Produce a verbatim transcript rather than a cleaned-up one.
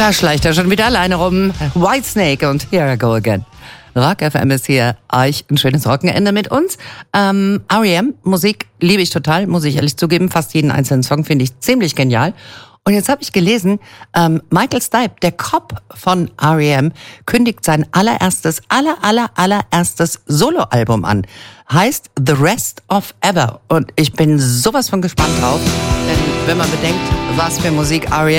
Da schleicht er schon wieder alleine rum. Whitesnake und Here I Go Again. Rock F M ist hier. Euch ein schönes Wochenende mit uns. Ähm, R E M, Musik liebe ich total, muss ich ehrlich zugeben. Fast jeden einzelnen Song finde ich ziemlich genial. Und jetzt habe ich gelesen, ähm, Michael Stipe, der Cop von R E M, kündigt sein allererstes, aller, aller, allererstes Soloalbum an. Heißt The Rest of Ever. Und ich bin sowas von gespannt drauf. Denn wenn man bedenkt, was für Musik R E M